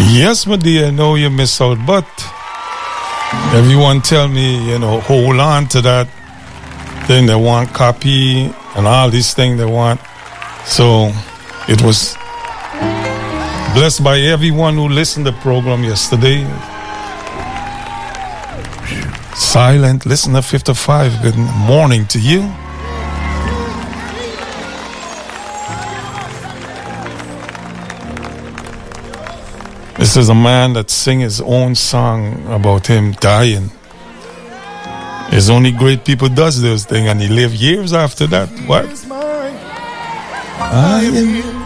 Yes, my dear, I know you miss out, but everyone tell me, hold on to that thing. They want copy and all these things they want. So it was blessed by everyone who listened to the program yesterday. Silent listener 55, good morning to you. This is a man that sing his own song about him dying. It's only great people does those things, and he lived years after that. What? I am